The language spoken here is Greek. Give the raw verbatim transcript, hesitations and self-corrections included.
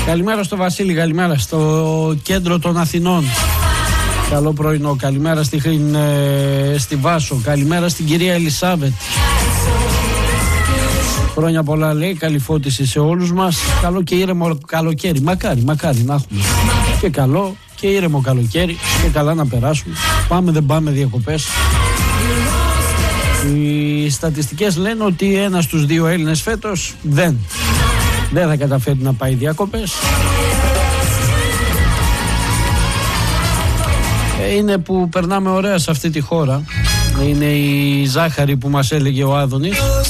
Καλημέρα στο Βασίλη, καλημέρα στο κέντρο των Αθηνών. Καλό πρωινό, καλημέρα στη, ε, στη Βάσο, καλημέρα στην κυρία Ελισάβετ. Χρόνια πολλά λέει, καλή φώτιση σε όλους μας. Καλό και ήρεμο καλοκαίρι, μακάρι, μακάρι να έχουμε. Και καλό και ήρεμο καλοκαίρι και καλά να περάσουμε. Πάμε δεν πάμε διακοπές. Οι στατιστικές λένε ότι ένας στους δύο Έλληνες φέτος δεν, δεν θα καταφέρει να πάει διακοπές. Είναι που περνάμε ωραία σε αυτή τη χώρα. Είναι η ζάχαρη που μας έλεγε ο Άδωνης.